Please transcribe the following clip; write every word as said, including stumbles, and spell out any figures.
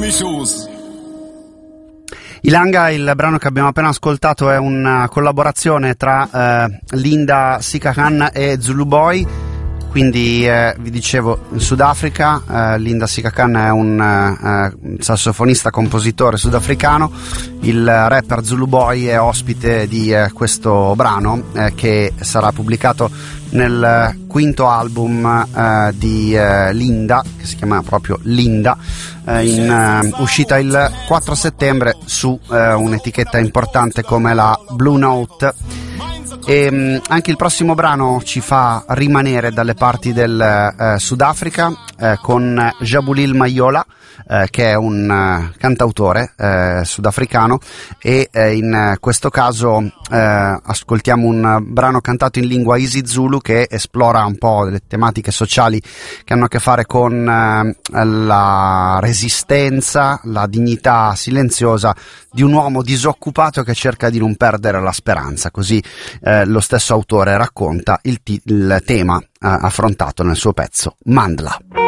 Ilanga, il brano che abbiamo appena ascoltato, è una collaborazione tra eh, Linda Sikakan e Zulu Boy. Quindi eh, vi dicevo, in Sudafrica, eh, Linda Sikakan è un eh, sassofonista, compositore sudafricano. Il rapper Zulu Boy è ospite di eh, questo brano eh, che sarà pubblicato nel quinto album eh, di eh, Linda, che si chiama proprio Linda, eh, in eh, uscita il quattro settembre su eh, un'etichetta importante come la Blue Note. E mh, anche il prossimo brano ci fa rimanere dalle parti del eh, Sudafrica, eh, con Jabulil Mayola, eh, che è un uh, cantautore eh, sudafricano, e eh, in questo caso eh, ascoltiamo un brano cantato in lingua isiZulu che esplora un po' le tematiche sociali che hanno a che fare con eh, la resistenza, la dignità silenziosa di un uomo disoccupato che cerca di non perdere la speranza. Così eh, lo stesso autore racconta il, t- il tema eh, affrontato nel suo pezzo Mandla.